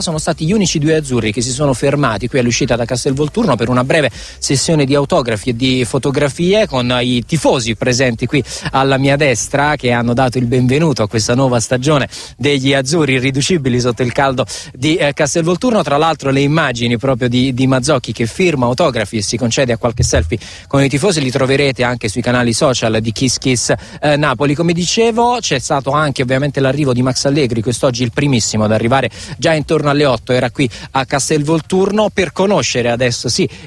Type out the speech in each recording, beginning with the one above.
sono stati gli unici due azzurri che si sono fermati qui all'uscita da Castelvolturno per una breve sessione di autografi e di fotografie con i tifosi presenti qui alla mia destra, che hanno dato il benvenuto a questa nuova stagione degli azzurri irriducibili sotto il caldo di Castelvolturno. Tra l'altro le immagini proprio di Mazzocchi che firma autografi e si concede a qualche selfie con i tifosi li troverete anche sui canali social di Kiss Kiss Napoli. Come dicevo, c'è stato anche ovviamente l'arrivo di Max Allegri, quest'oggi il primissimo ad arrivare, già intorno alle 8 era qui a Castelvolturno per conoscere adesso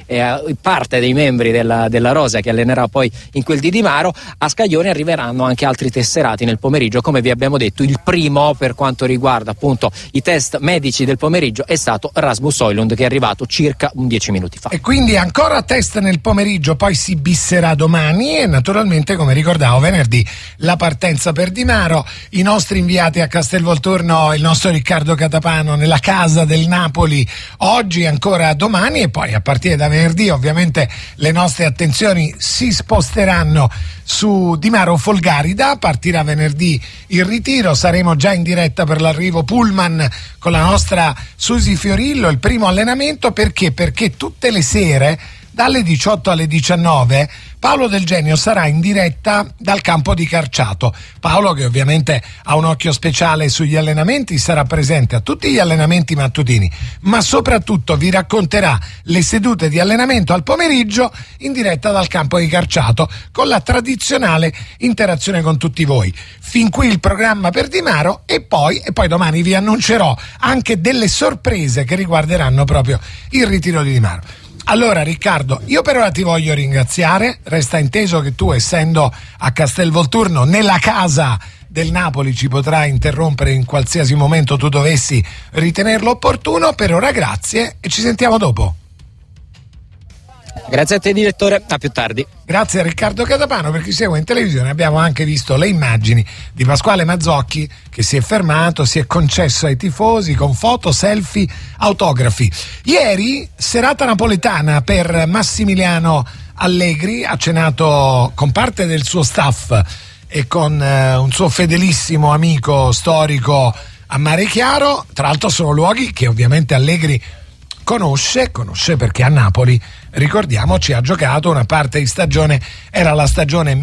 parte dei membri della rosa che allenerà poi in quel di Maro. A Scaglione arriveranno anche altri tesserati nel pomeriggio, come vi abbiamo detto. Il primo per quanto riguarda appunto i test medici del pomeriggio è stato Rasmus Højlund, che è arrivato circa 10 minuti fa. E quindi ancora test nel pomeriggio, poi si bisserà domani e naturalmente, come ricordavo, venerdì la partenza per Di Maro. I nostri inviati a Castelvolturno, il nostro Riccardo Catapano nella casa del Napoli oggi e ancora domani, e poi a partire da venerdì ovviamente le nostre attenzioni si sposteranno su Di Maro Folgarida. Partirà venerdì il ritiro, saremo già in diretta per l'arrivo pullman con la nostra Susi Fiorillo, il primo allenamento. Perché tutte le sere dalle 18 alle 19 Paolo Del Genio sarà in diretta dal campo di Carciato. Paolo, che ovviamente ha un occhio speciale sugli allenamenti, sarà presente a tutti gli allenamenti mattutini, ma soprattutto vi racconterà le sedute di allenamento al pomeriggio in diretta dal campo di Carciato con la tradizionale interazione con tutti voi. Fin qui il programma per Di Maro e poi domani vi annuncerò anche delle sorprese che riguarderanno proprio il ritiro di Di Maro. Allora Riccardo, io per ora ti voglio ringraziare, resta inteso che tu, essendo a Castelvolturno nella casa del Napoli, ci potrai interrompere in qualsiasi momento tu dovessi ritenerlo opportuno. Per ora grazie e ci sentiamo dopo. Grazie a te direttore, a più tardi. Grazie a Riccardo Catapano. Per chi segue in televisione abbiamo anche visto le immagini di Pasquale Mazzocchi che si è fermato, si è concesso ai tifosi con foto, selfie, autografi. Ieri serata napoletana per Massimiliano Allegri, ha cenato con parte del suo staff e con un suo fedelissimo amico storico a Mare Chiaro. Tra l'altro sono luoghi che ovviamente Allegri conosce perché a Napoli, ricordiamoci, ha giocato una parte di stagione, era la stagione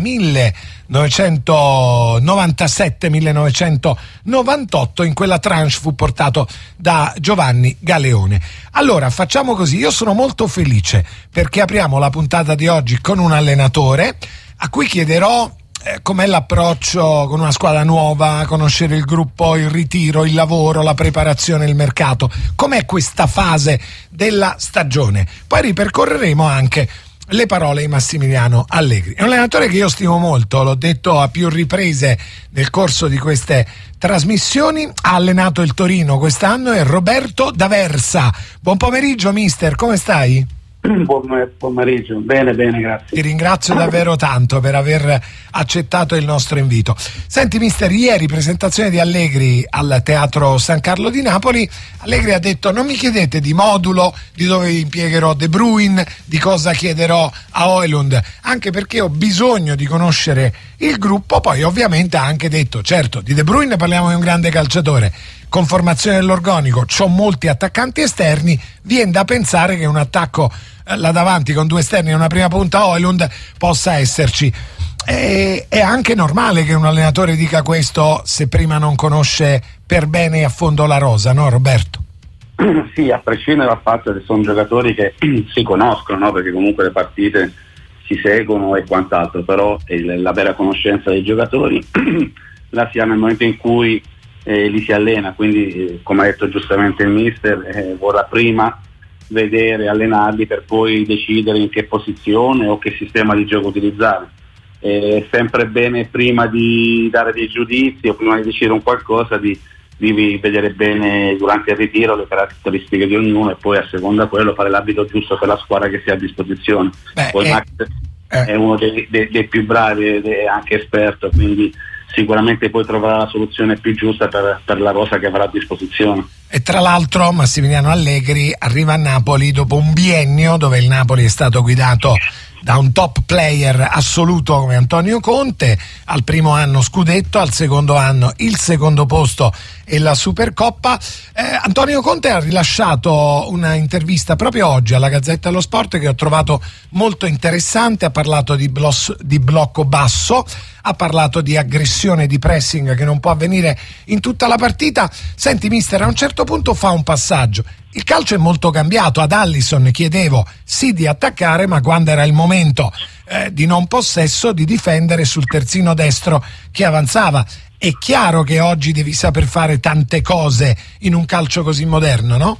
1997-1998, in quella tranche fu portato da Giovanni Galeone. Allora facciamo così, io sono molto felice perché apriamo la puntata di oggi con un allenatore a cui chiederò com'è l'approccio con una squadra nuova, conoscere il gruppo, il ritiro, il lavoro, la preparazione, il mercato, com'è questa fase della stagione. Poi ripercorreremo anche le parole di Massimiliano Allegri. È un allenatore che io stimo molto, l'ho detto a più riprese nel corso di queste trasmissioni. Ha allenato il Torino quest'anno, è Roberto D'Aversa. Buon pomeriggio mister, come stai? Buon pomeriggio, bene, grazie. Ti ringrazio davvero tanto per aver accettato il nostro invito. Senti mister, ieri presentazione di Allegri al Teatro San Carlo di Napoli. Allegri ha detto: non mi chiedete di modulo, di dove impiegherò De Bruyne, di cosa chiederò a Højlund, anche perché ho bisogno di conoscere il gruppo. Poi ovviamente ha anche detto: certo, di De Bruyne parliamo di un grande calciatore, con formazione dell'organico, c'ho molti attaccanti esterni, viene da pensare che un attacco là davanti con due esterni e una prima punta Højlund possa esserci. È anche normale che un allenatore dica questo se prima non conosce per bene e a fondo la rosa, no Roberto? Sì, a prescindere dal fatto che sono giocatori che si conoscono, no? Perché comunque le partite si seguono e quant'altro, però la vera conoscenza dei giocatori la si ha nel momento in cui li si allena, quindi come ha detto giustamente il mister, vorrà prima vedere, allenarli per poi decidere in che posizione o che sistema di gioco utilizzare. È sempre bene, prima di dare dei giudizi o prima di decidere un qualcosa, di vedere bene durante il ritiro le caratteristiche di ognuno e poi a seconda quello fare l'abito giusto per la squadra che si ha a disposizione. Poi Max è uno dei più bravi ed è anche esperto, quindi sicuramente poi troverà la soluzione più giusta per la rosa che avrà a disposizione. E tra l'altro Massimiliano Allegri arriva a Napoli dopo un biennio dove il Napoli è stato guidato da un top player assoluto come Antonio Conte, al primo anno scudetto, al secondo anno il secondo posto e la Supercoppa. Antonio Conte ha rilasciato una intervista proprio oggi alla Gazzetta dello Sport che ho trovato molto interessante. Ha parlato di blocco basso, ha parlato di aggressione, di pressing che non può avvenire in tutta la partita. Senti mister, a un certo punto fa un passaggio: il calcio è molto cambiato, ad Alisson chiedevo sì di attaccare, ma quando era il momento di non possesso, di difendere sul terzino destro che avanzava. È chiaro che oggi devi saper fare tante cose in un calcio così moderno, no?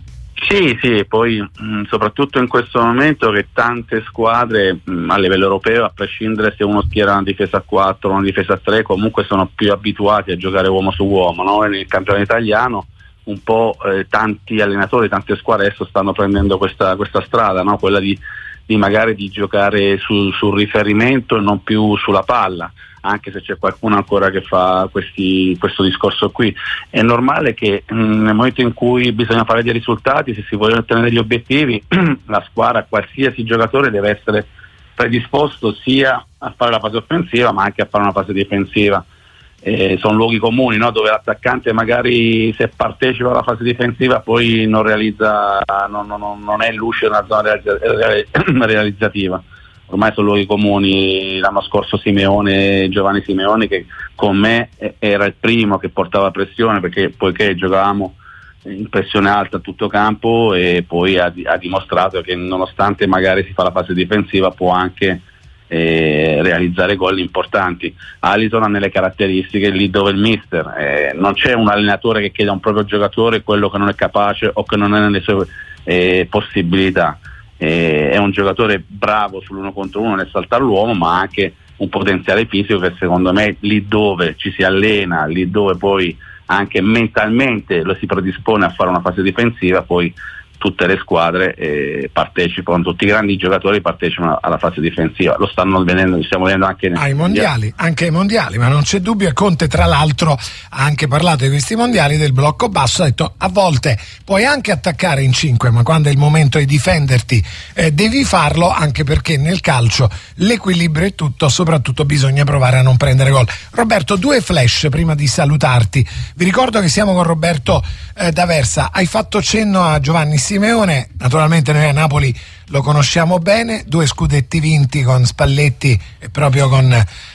Sì, poi soprattutto in questo momento che tante squadre a livello europeo, a prescindere se uno schiera una difesa a 4 o una difesa a 3, comunque sono più abituati a giocare uomo su uomo, no? E nel campionato italiano un po' tanti allenatori, tante squadre adesso stanno prendendo questa strada, no? Quella di magari di giocare sul riferimento e non più sulla palla, anche se c'è qualcuno ancora che fa questo discorso qui. È normale che nel momento in cui bisogna fare dei risultati, se si vogliono ottenere gli obiettivi, la squadra, qualsiasi giocatore deve essere predisposto sia a fare la fase offensiva ma anche a fare una fase difensiva. Sono luoghi comuni, no? Dove l'attaccante magari, se partecipa alla fase difensiva, poi non realizza, non è lucido nella zona realizzativa. Ormai sono luoghi comuni. L'anno scorso Giovanni Simeone, che con me era il primo che portava pressione, poiché giocavamo in pressione alta a tutto campo, e poi ha dimostrato che nonostante magari si fa la fase difensiva può anche realizzare gol importanti. Alisson ha nelle caratteristiche lì dove il mister non c'è un allenatore che chiede a un proprio giocatore quello che non è capace o che non è nelle sue possibilità. È un giocatore bravo sull'1 contro 1 nel saltare l'uomo, ma ha anche un potenziale fisico che secondo me lì dove ci si allena, lì dove poi anche mentalmente lo si predispone a fare una fase difensiva, poi tutte le squadre partecipano, tutti i grandi giocatori partecipano alla fase difensiva. Lo stiamo vedendo anche ai mondiali, ma non c'è dubbio. E Conte tra l'altro ha anche parlato di questi mondiali, del blocco basso, ha detto a volte puoi anche attaccare in 5, ma quando è il momento di difenderti devi farlo, anche perché nel calcio l'equilibrio è tutto, soprattutto bisogna provare a non prendere gol. Roberto, 2 flash prima di salutarti. Vi ricordo che siamo con Roberto D'Aversa. Hai fatto cenno a Giovanni Simeone, naturalmente noi a Napoli lo conosciamo bene, 2 scudetti vinti con Spalletti e proprio con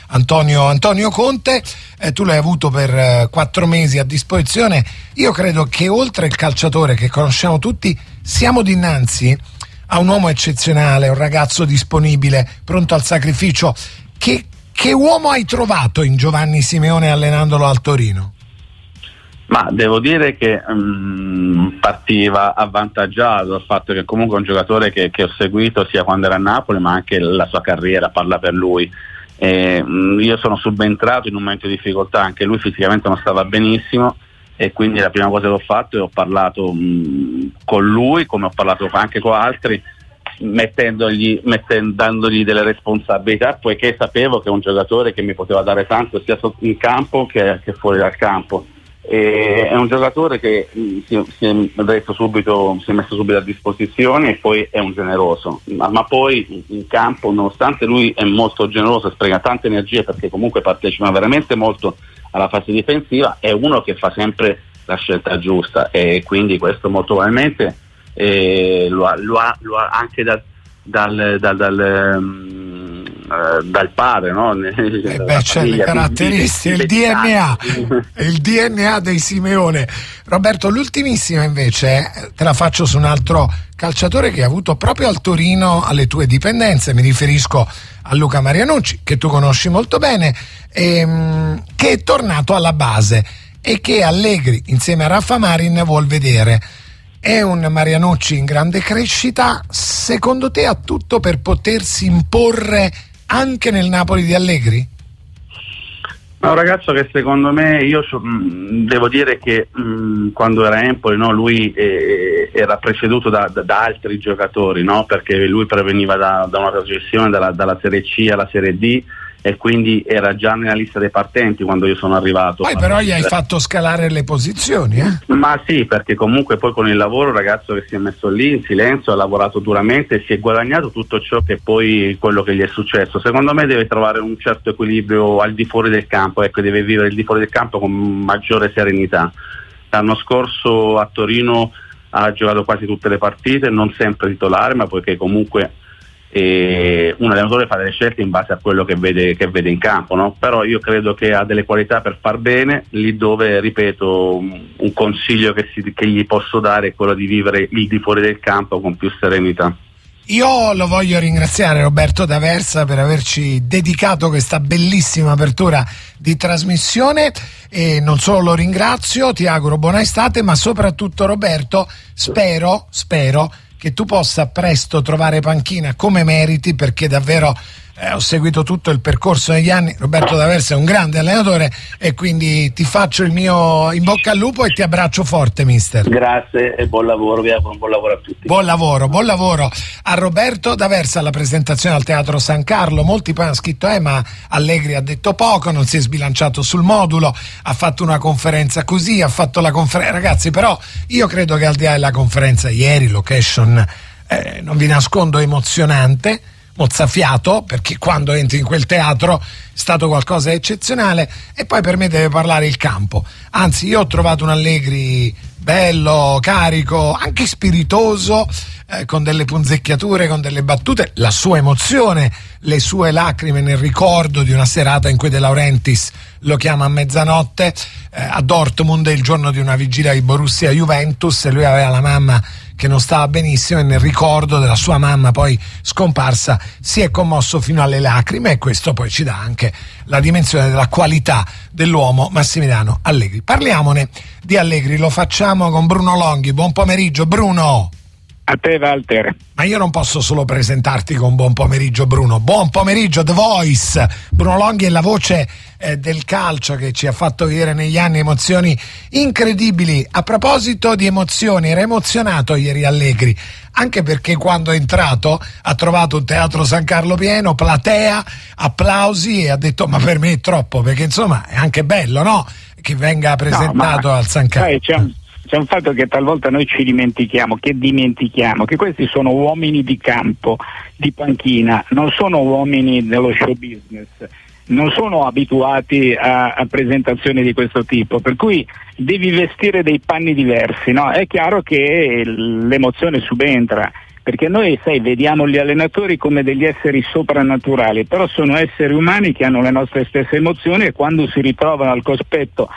Antonio Conte. Tu l'hai avuto per 4 mesi a disposizione. Io credo che oltre il calciatore che conosciamo tutti, siamo dinanzi a un uomo eccezionale, un ragazzo disponibile, pronto al sacrificio. Che uomo hai trovato in Giovanni Simeone allenandolo al Torino? Ma devo dire che partiva avvantaggiato dal fatto che comunque è un giocatore che ho seguito sia quando era a Napoli, ma anche la sua carriera parla per lui. Io sono subentrato in un momento di difficoltà, anche lui fisicamente non stava benissimo, e quindi la prima cosa che ho fatto è ho parlato con lui, come ho parlato anche con altri, dandogli delle responsabilità, poiché sapevo che è un giocatore che mi poteva dare tanto sia in campo che fuori dal campo. È un giocatore che si è messo subito a disposizione, e poi è un generoso, ma poi in campo, nonostante lui è molto generoso e spreca tante energie, perché comunque partecipa veramente molto alla fase difensiva, è uno che fa sempre la scelta giusta, e quindi questo molto probabilmente lo ha anche dal padre, no? C'è le caratteristiche, il DNA dei Simeone. Roberto, l'ultimissima invece te la faccio su un altro calciatore che hai avuto proprio al Torino alle tue dipendenze. Mi riferisco a Luca Marianucci, che tu conosci molto bene, che è tornato alla base e che Allegri insieme a Raffa Marin vuol vedere. È un Marianucci in grande crescita, secondo te ha tutto per potersi imporre anche nel Napoli di Allegri? È un ragazzo che secondo me, io devo dire che quando era Empoli, no, lui era preceduto da altri giocatori, no, perché lui proveniva da una trasgressione dalla Serie C alla Serie D, e quindi era già nella lista dei partenti quando io sono arrivato. Poi però gli hai fatto scalare le posizioni, Ma sì, perché comunque poi con il lavoro il ragazzo che si è messo lì in silenzio ha lavorato duramente e si è guadagnato tutto ciò che poi quello che gli è successo. Secondo me deve trovare un certo equilibrio al di fuori del campo, ecco, deve vivere il di fuori del campo con maggiore serenità. L'anno scorso a Torino ha giocato quasi tutte le partite, non sempre titolare, ma poiché comunque un allenatore fa delle scelte in base a quello che vede in campo, no? Però io credo che ha delle qualità per far bene, lì dove, ripeto, un consiglio che gli posso dare è quello di vivere il di fuori del campo con più serenità. Io lo voglio ringraziare, Roberto D'Aversa, per averci dedicato questa bellissima apertura di trasmissione, e non solo lo ringrazio, ti auguro buona estate, ma soprattutto, Roberto, spero che tu possa presto trovare panchina come meriti, perché davvero ho seguito tutto il percorso negli anni. Roberto D'Aversa è un grande allenatore e quindi ti faccio il mio in bocca al lupo e ti abbraccio forte, mister. Grazie e buon lavoro, buon lavoro a tutti. Buon lavoro a Roberto D'Aversa alla presentazione al Teatro San Carlo. Molti poi hanno scritto ma Allegri ha detto poco, non si è sbilanciato sul modulo, ha fatto una conferenza così, ha fatto la conferenza. Ragazzi, però io credo che al di là della conferenza ieri, location non vi nascondo emozionante, mozzafiato, perché quando entri in quel teatro è stato qualcosa di eccezionale. E poi per me deve parlare il campo, anzi io ho trovato un Allegri bello, carico, anche spiritoso, con delle punzecchiature, con delle battute, la sua emozione, le sue lacrime nel ricordo di una serata in cui De Laurentiis lo chiama a mezzanotte a Dortmund, il giorno di una vigilia di Borussia Juventus, e lui aveva la mamma che non stava benissimo e nel ricordo della sua mamma poi scomparsa si è commosso fino alle lacrime, e questo poi ci dà anche la dimensione della qualità dell'uomo Massimiliano Allegri. Parliamone di Allegri, lo facciamo con Bruno Longhi. Buon pomeriggio, Bruno. A te, Walter. Ma io non posso solo presentarti con buon pomeriggio, Bruno. Buon pomeriggio, The Voice. Bruno Longhi è la voce del calcio che ci ha fatto vivere negli anni emozioni incredibili. A proposito di emozioni, era emozionato ieri Allegri, anche perché quando è entrato ha trovato un Teatro San Carlo pieno, platea, applausi, e ha detto ma per me è troppo, perché insomma è anche bello, no? Che venga presentato al San Carlo. C'è un fatto che talvolta noi ci dimentichiamo che questi sono uomini di campo, di panchina, non sono uomini dello show business, non sono abituati a presentazioni di questo tipo, per cui devi vestire dei panni diversi, no? È chiaro che l'emozione subentra, perché noi vediamo gli allenatori come degli esseri soprannaturali, però sono esseri umani che hanno le nostre stesse emozioni, e quando si ritrovano al cospetto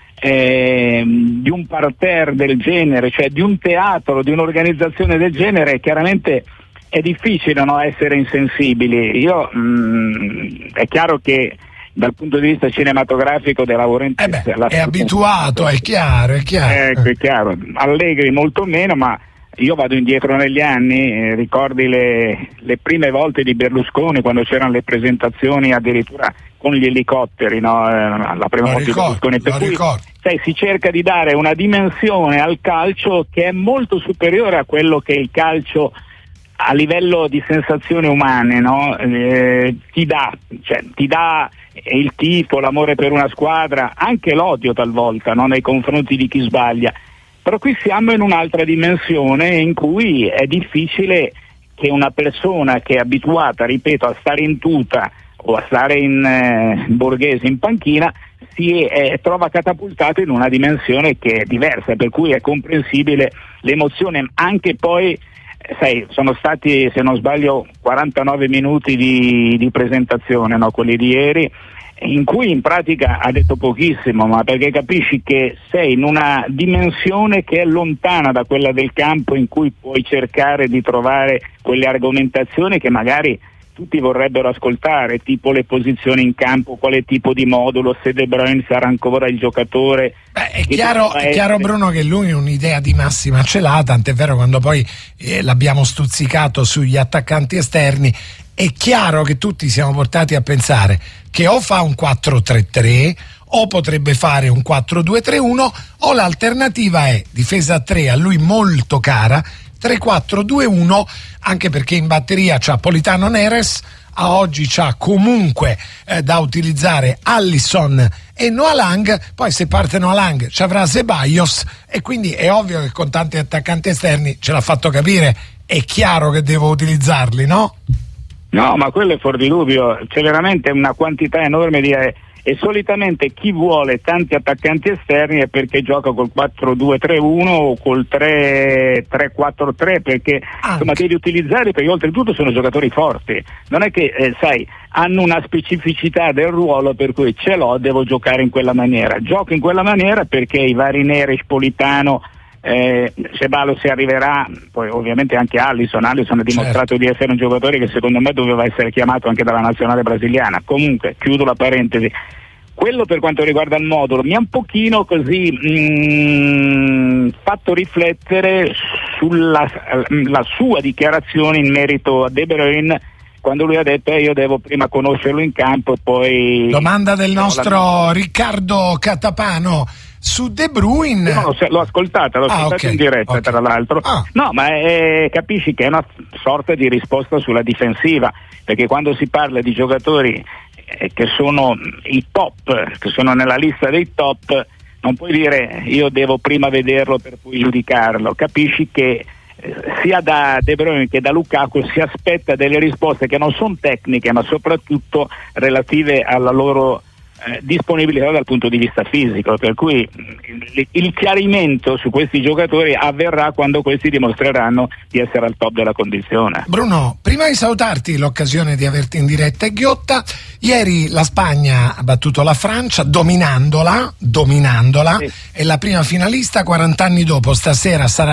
di un parterre del genere, cioè di un teatro, di un'organizzazione del genere, chiaramente è difficile essere insensibili. È chiaro che dal punto di vista cinematografico De Laurentiis è abituato, è chiaro. Ecco, è chiaro. Allegri molto meno, ma io vado indietro negli anni, ricordi le prime volte di Berlusconi, quando c'erano le presentazioni addirittura con gli elicotteri, no? La prima volta di Berlusconi, per cui si cerca di dare una dimensione al calcio che è molto superiore a quello che il calcio a livello di sensazioni umane, no? Ti dà il tifo, l'amore per una squadra, anche l'odio talvolta, no? Nei confronti di chi sbaglia. Però qui siamo in un'altra dimensione in cui è difficile che una persona che è abituata, ripeto, a stare in tuta o a stare in borghese in panchina si trova catapultato in una dimensione che è diversa, per cui è comprensibile l'emozione. Anche poi sono stati, se non sbaglio, 49 minuti di presentazione, no? Quelli di ieri, in cui in pratica ha detto pochissimo, ma perché capisci che sei in una dimensione che è lontana da quella del campo, in cui puoi cercare di trovare quelle argomentazioni che magari tutti vorrebbero ascoltare, tipo le posizioni in campo, quale tipo di modulo, se De Bruyne sarà ancora il giocatore. È chiaro, Bruno, che lui un'idea di massima ce l'ha, tant'è vero quando poi l'abbiamo stuzzicato sugli attaccanti esterni. È chiaro che tutti siamo portati a pensare che o fa un 4-3-3 o potrebbe fare un 4-2-3-1, o l'alternativa è difesa a 3, a lui molto cara, 3-4-2-1, anche perché in batteria c'ha Politano Neres, a oggi c'ha comunque da utilizzare Alisson e Noah Lang, poi se parte Noah Lang ci avrà Ceballos, e quindi è ovvio che con tanti attaccanti esterni, ce l'ha fatto capire, è chiaro che devo utilizzarli, no? No, ma quello è fuori di dubbio, c'è veramente una quantità enorme di... E solitamente chi vuole tanti attaccanti esterni è perché gioca col 4-2-3-1 o col 3-4-3, perché insomma devi utilizzarli, perché oltretutto sono giocatori forti, non è che sai, hanno una specificità del ruolo per cui ce l'ho, devo giocare in quella maniera, gioco in quella maniera perché i vari Neres, Politano, Ceballos, se arriverà, poi ovviamente anche Alisson ha dimostrato di essere un giocatore che secondo me doveva essere chiamato anche dalla nazionale brasiliana. Comunque chiudo la parentesi, quello per quanto riguarda il modulo mi ha un pochino così fatto riflettere sulla la sua dichiarazione in merito a De Bruyne, quando lui ha detto io devo prima conoscerlo in campo e poi... Domanda del nostro Riccardo Catapano su De Bruyne. No, l'ho ascoltata okay, in diretta, okay. Tra l'altro. No, ma capisci che è una sorta di risposta sulla difensiva, perché quando si parla di giocatori che sono i top, che sono nella lista dei top, non puoi dire io devo prima vederlo per poi giudicarlo. Capisci che sia da De Bruyne che da Lukaku si aspetta delle risposte che non sono tecniche, ma soprattutto relative alla loro disponibilità dal punto di vista fisico, per cui il chiarimento su questi giocatori avverrà quando questi dimostreranno di essere al top della condizione. Bruno, prima di salutarti, l'occasione di averti in diretta è ghiotta. Ieri la Spagna ha battuto la Francia dominandola, sì. È la prima finalista 40 anni dopo, stasera sarà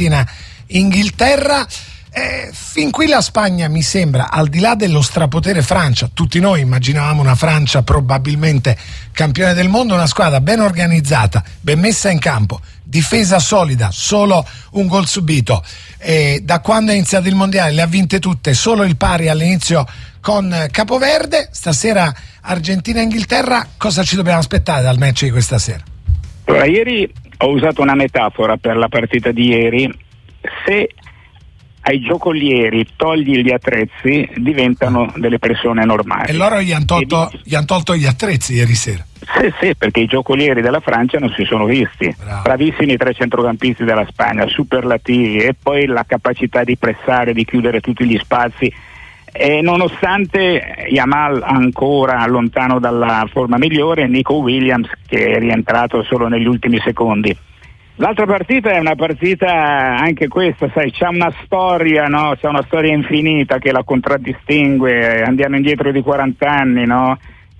Argentina-Inghilterra. Fin qui la Spagna mi sembra, al di là dello strapotere Francia, tutti noi immaginavamo una Francia probabilmente campione del mondo, una squadra ben organizzata, ben messa in campo, difesa solida, solo un gol subito, da quando è iniziato il mondiale le ha vinte tutte, solo il pari all'inizio con Capoverde. Stasera Argentina-Inghilterra, cosa ci dobbiamo aspettare dal match di questa sera? Allora, ieri ho usato una metafora per la partita di ieri: se ai giocolieri togli gli attrezzi diventano delle persone normali. E loro gli han tolto gli attrezzi ieri sera. Sì, perché i giocolieri della Francia non si sono visti. Bravo. Bravissimi 3 centrocampisti della Spagna, superlativi, e poi la capacità di pressare, di chiudere tutti gli spazi. E nonostante Yamal ancora lontano dalla forma migliore, Nico Williams che è rientrato solo negli ultimi secondi. L'altra partita è una partita, anche questa, sai, c'ha una storia, no? C'è una storia infinita che la contraddistingue, andiamo indietro di 40 anni, no?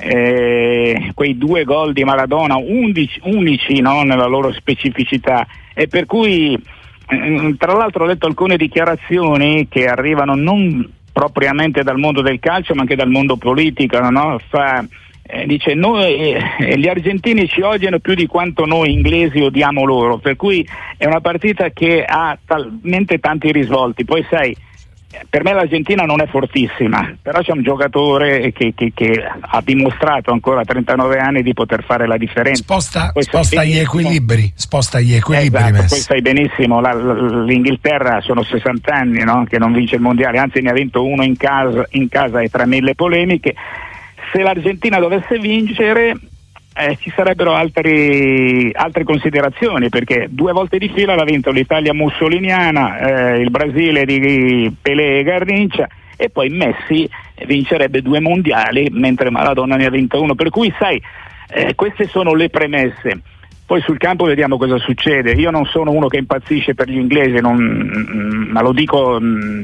Quei 2 gol di Maradona, unici, no? Nella loro specificità, e per cui tra l'altro ho letto alcune dichiarazioni che arrivano non propriamente dal mondo del calcio ma anche dal mondo politico, no? Dice noi gli argentini ci odiano più di quanto noi inglesi odiamo loro, per cui è una partita che ha talmente tanti risvolti. Poi sai, per me l'Argentina non è fortissima, però c'è un giocatore che ha dimostrato ancora a 39 anni di poter fare la differenza. Sposta gli equilibri. Esatto, poi sai benissimo, l'Inghilterra sono 60 anni, no? Che non vince il mondiale, anzi ne ha vinto uno in casa e tra mille polemiche. Se l'Argentina dovesse vincere ci sarebbero altre considerazioni, perché 2 volte di fila l'ha vinto l'Italia mussoliniana, il Brasile di Pelé e Garrincha, e poi Messi vincerebbe 2 mondiali mentre Maradona ne ha vinto 1, per cui sai, queste sono le premesse. Poi sul campo vediamo cosa succede. Io non sono uno che impazzisce per gli inglesi, ma lo dico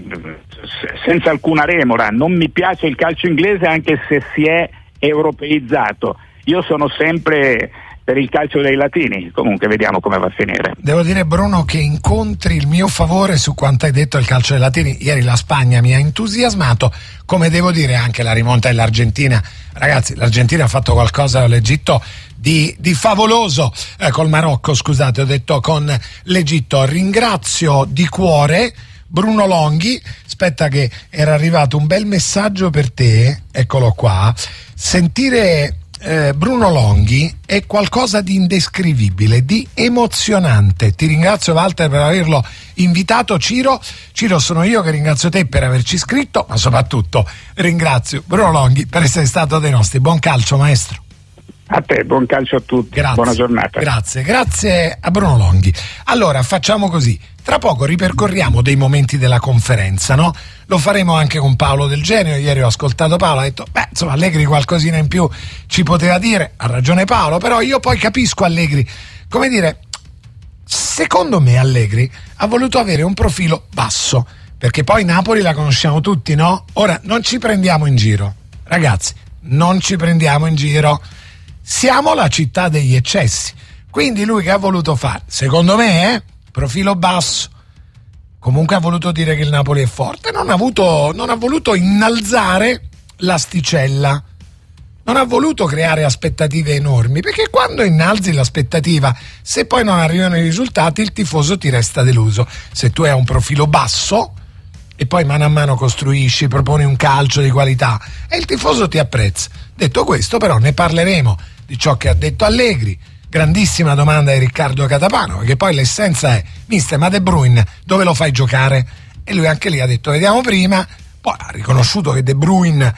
senza alcuna remora, non mi piace il calcio inglese anche se si è europeizzato. Io sono sempre per il calcio dei latini, comunque vediamo come va a finire. Devo dire, Bruno, che incontri il mio favore su quanto hai detto del calcio dei latini. Ieri la Spagna mi ha entusiasmato, come devo dire anche la rimonta dell'Argentina. Ragazzi, l'Argentina ha fatto qualcosa all'Egitto di favoloso, col Marocco, scusate, ho detto con l'Egitto. Ringrazio di cuore Bruno Longhi. Aspetta che era arrivato un bel messaggio per te, eccolo qua. Sentire Bruno Longhi è qualcosa di indescrivibile, di emozionante. Ti ringrazio, Walter, per averlo invitato. Ciro, sono io che ringrazio te per averci scritto, ma soprattutto ringrazio Bruno Longhi per essere stato dei nostri. Buon calcio, maestro. A te, buon calcio a tutti. Grazie, buona giornata. Grazie a Bruno Longhi. Allora, facciamo così. Tra poco ripercorriamo dei momenti della conferenza, no? Lo faremo anche con Paolo Del Genio. Ieri ho ascoltato Paolo, ha detto, insomma, Allegri qualcosina in più ci poteva dire. Ha ragione Paolo, però io poi capisco Allegri. Come dire, secondo me Allegri ha voluto avere un profilo basso, perché poi Napoli la conosciamo tutti, no? Ora, non ci prendiamo in giro. Ragazzi, non ci prendiamo in giro. Siamo la città degli eccessi. Quindi lui che ha voluto fare? Secondo me, profilo basso. Comunque ha voluto dire che il Napoli è forte. Non ha voluto innalzare l'asticella. Non ha voluto creare aspettative enormi, perché quando innalzi l'aspettativa, se poi non arrivano i risultati, il tifoso ti resta deluso. Se tu hai un profilo basso e poi mano a mano costruisci, proponi un calcio di qualità e il tifoso ti apprezza. Detto questo, però, ne parleremo di ciò che ha detto Allegri. Grandissima domanda di Riccardo Catapano, perché poi l'essenza è: mister, ma De Bruyne dove lo fai giocare? E lui anche lì ha detto vediamo prima. Poi ha riconosciuto che De Bruyne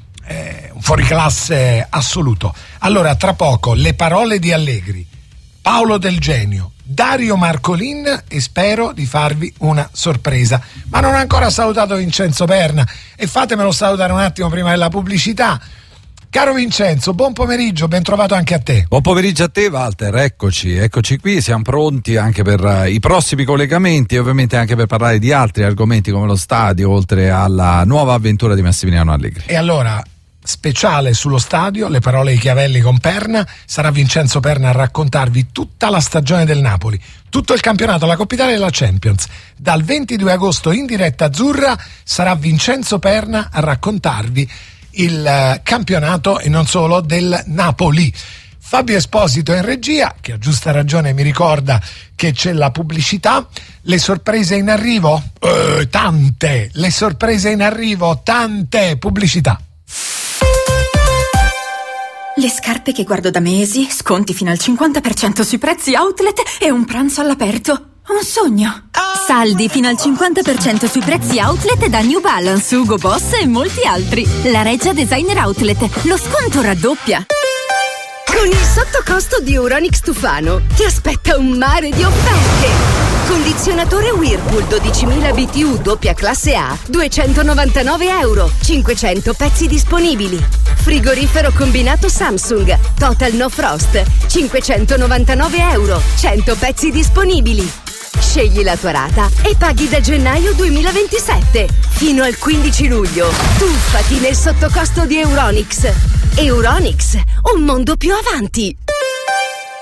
è un fuoriclasse assoluto. Allora, tra poco le parole di Allegri, Paolo Del Genio, Dario Marcolin, e spero di farvi una sorpresa. Ma non ho ancora salutato Vincenzo Perna e fatemelo salutare un attimo prima della pubblicità. Caro Vincenzo, buon pomeriggio, ben trovato anche a te. Buon pomeriggio a te, Walter, eccoci qui, siamo pronti anche per i prossimi collegamenti e ovviamente anche per parlare di altri argomenti come lo stadio, oltre alla nuova avventura di Massimiliano Allegri. E allora, speciale sullo stadio, le parole di Chiavelli con Perna, sarà Vincenzo Perna a raccontarvi tutta la stagione del Napoli, tutto il campionato, la Coppa Italia e la Champions. Dal 22 agosto in diretta azzurra sarà Vincenzo Perna a raccontarvi il campionato e non solo del Napoli. Fabio Esposito in regia, che a giusta ragione mi ricorda che c'è la pubblicità. Le sorprese in arrivo? Tante! Le sorprese in arrivo, tante! Pubblicità. Le scarpe che guardo da mesi, sconti fino al 50% sui prezzi outlet e un pranzo all'aperto. Un sogno. Saldi fino al 50% sui prezzi outlet da New Balance, Hugo Boss e molti altri. La Reggia Designer Outlet. Lo sconto raddoppia. Con il sottocosto di Euronics Tufano ti aspetta un mare di offerte. Condizionatore Whirlpool 12.000 BTU doppia classe A, €299, 500 pezzi disponibili. Frigorifero combinato Samsung Total No Frost, €599, 100 pezzi disponibili. Scegli la tua rata e paghi da gennaio 2027. Fino al 15 luglio. Tuffati nel sottocosto di Euronics. Euronics, un mondo più avanti.